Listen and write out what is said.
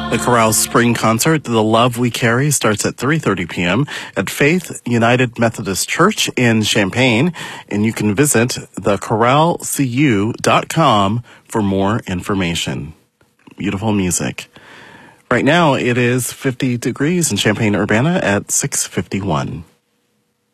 The Chorale Spring Concert, The Love We Carry, starts at 3:30 p.m. at Faith United Methodist Church in Champaign, and you can visit thechoralecu.com for more information. Beautiful music. Right now, it is 50 degrees in Champaign-Urbana at 6:51.